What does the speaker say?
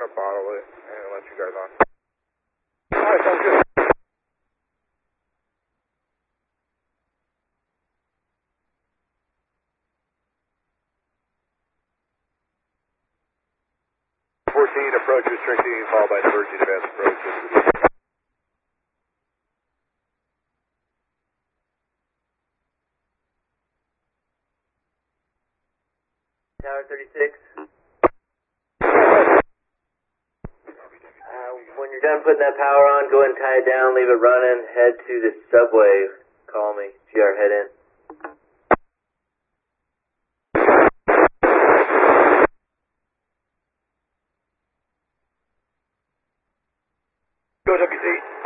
bottle it and let you guys on. Alright, sounds good. Approach restricting, followed by diverging advanced approach. Tower 36. When you're done putting that power on, go ahead and tie it down, leave it running, head to the subway. Call me. GR, head in. Go WZ.